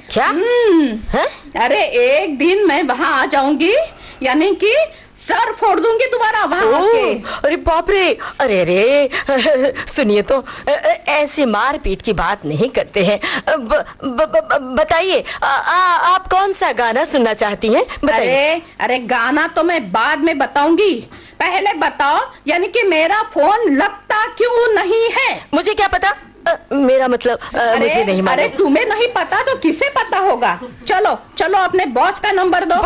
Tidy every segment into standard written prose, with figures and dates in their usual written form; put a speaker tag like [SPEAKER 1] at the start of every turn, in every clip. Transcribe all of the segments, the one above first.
[SPEAKER 1] क्या?
[SPEAKER 2] अरे एक दिन मैं वहाँ आ जाऊंगी, यानी कि सर फोड़ दूंगी तुम्हारा वहाँ आके।
[SPEAKER 1] अरे बाप रे, अरे अरे सुनिए तो, ऐसी मारपीट की बात नहीं करते हैं। बताइए आप कौन सा गाना सुनना चाहती हैं?
[SPEAKER 2] बताइए। अरे गाना तो मैं बाद में बताऊंगी, पहले बताओ यानी कि मेरा फोन लगता क्यों नहीं है?
[SPEAKER 1] मुझे क्या पता, मेरा मतलब मुझे नहीं मालूम।
[SPEAKER 2] अरे तुम्हें नहीं पता तो किसे पता होगा? चलो चलो अपने बॉस का नंबर दो।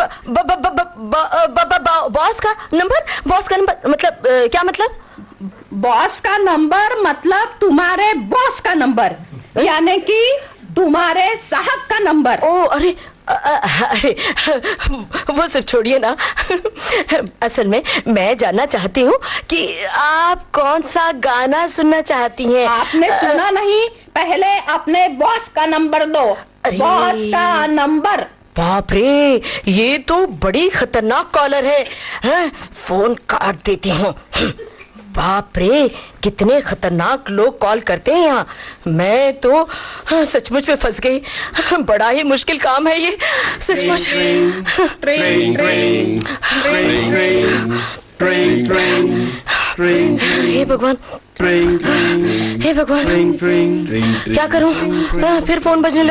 [SPEAKER 1] बॉस का नंबर? बॉस का नंबर मतलब क्या मतलब?
[SPEAKER 2] बॉस का नंबर मतलब तुम्हारे बॉस का नंबर, यानी कि तुम्हारे साहब का नंबर।
[SPEAKER 1] ओ अरे अरे वो सब छोड़िए ना। असल में मैं जानना चाहती हूँ कि आप कौन सा गाना सुनना चाहती हैं।
[SPEAKER 2] आपने सुना नहीं? पहले अपने बॉस का नंबर दो। बॉस का नंबर।
[SPEAKER 1] बाप रे, ये तो बड़ी खतरनाक कॉलर है। फोन काट देती हूँ। बाप रे, कितने खतरनाक लोग कॉल करते हैं यहाँ। मैं तो सचमुच में फंस गई। बड़ा ही मुश्किल काम है ये, सचमुच। हे भगवान, हे भगवान, क्या करूं? फिर फोन बजने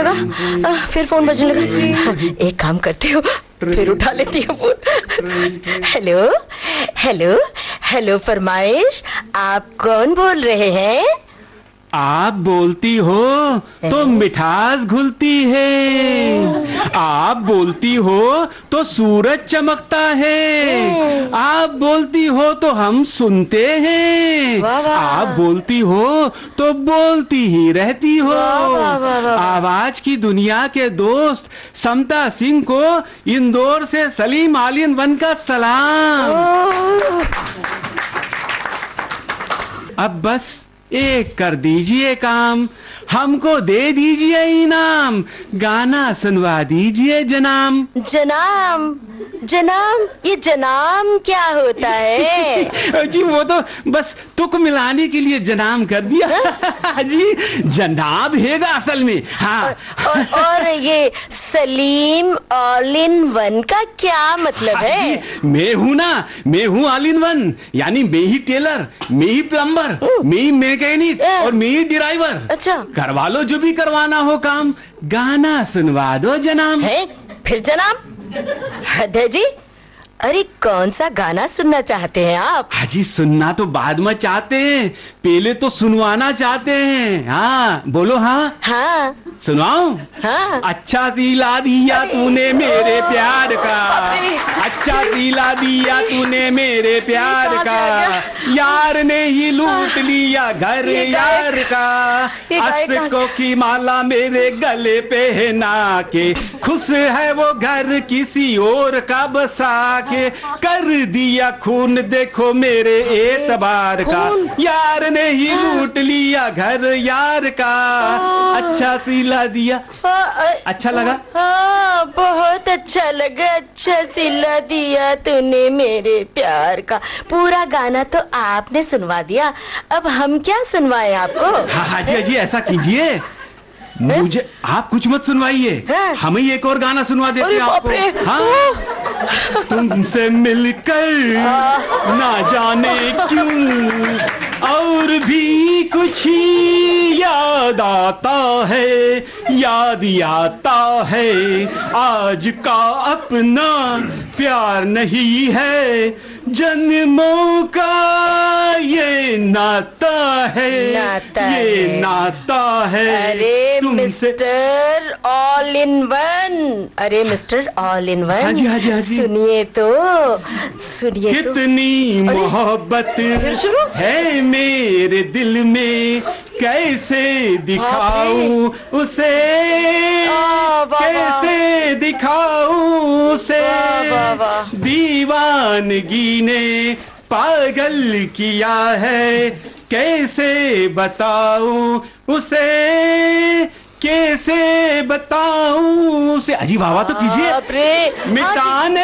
[SPEAKER 1] लगा। एक काम करती हूँ, फिर उठा लेती हूँ फोन। हेलो हेलो हेलो, फरमाइश, आप कौन बोल रहे हैं?
[SPEAKER 3] आप बोलती हो तो मिठास घुलती है, आप बोलती हो तो सूरज चमकता है, आप बोलती हो तो हम सुनते हैं, आप बोलती हो तो बोलती ही रहती हो। आवाज की दुनिया के दोस्त समता सिंह को इंदौर से सलीम आलिन वन का सलाम। अब बस एक कर दीजिए काम, हमको दे दीजिए इनाम, गाना सुनवा दीजिए जनाम।
[SPEAKER 1] जनाम? जनाम? ये जनाम क्या होता है?
[SPEAKER 3] जी वो तो बस तुक मिलाने के लिए जनाम कर दिया। जी जनाब हैगा असल में। हाँ।
[SPEAKER 1] और ये सलीम ऑल इन वन का क्या मतलब है?
[SPEAKER 3] मैं हूँ ना, मैं हूँ ऑल इन वन, यानी मैं ही टेलर, मैं ही प्लम्बर, मैं ही मैकेनिक और मैं ही ड्राइवर।
[SPEAKER 1] अच्छा,
[SPEAKER 3] करवा लो जो भी करवाना हो काम, गाना सुनवा दो जनाब।
[SPEAKER 1] है? फिर जनाब? हद है जी। अरे कौन सा गाना सुनना चाहते हैं आप?
[SPEAKER 3] हाजी सुनना तो बाद में चाहते हैं, पहले तो सुनवाना चाहते हैं। हाँ बोलो। हाँ
[SPEAKER 1] हाँ
[SPEAKER 3] सुनाऊं?
[SPEAKER 1] हाँ।
[SPEAKER 3] अच्छा सिला दिया तूने मेरे प्यार का, अच्छा सिला दिया तूने मेरे प्यार का, यार ने ही लूट लिया घर यार का, अशकों की माला मेरे गले पहना के, खुश है वो घर किसी और का बसा के, कर दिया खून देखो मेरे एतबार का, यार ने ही लूट लिया घर यार का, अच्छा सिला दिया। अच्छा लगा?
[SPEAKER 1] हाँ बहुत अच्छा लगा। अच्छा सिला दिया तूने मेरे प्यार का। पूरा गाना तो आपने सुनवा दिया, अब हम क्या सुनवाएं आपको?
[SPEAKER 3] हाँ जी जी, ऐसा कीजिए, मुझे आप कुछ मत सुनवाइए, हम ही एक और गाना सुनवा देते हैं आपको। हाँ, तुमसे मिलकर ना जाने क्यों और भी कुछ याद आता है, याद आता है आज का अपना प्यार नहीं है, जन्मों का ये नाता है, ये नाता है।
[SPEAKER 1] अरे मिस्टर ऑल इन वन, अरे मिस्टर ऑल इन वन,
[SPEAKER 3] हाँ जी हाँ जी हाँ जी,
[SPEAKER 1] सुनिए तो, सुनिए तो।
[SPEAKER 3] कितनी मोहब्बत है मेरे दिल में, कैसे दिखाऊं उसे, कैसे दिखाऊं उसे, दीवानगी ने पागल किया है, कैसे बताऊं उसे, कैसे बताऊं उसे। अजी बाबा तो कीजिए, मिटाने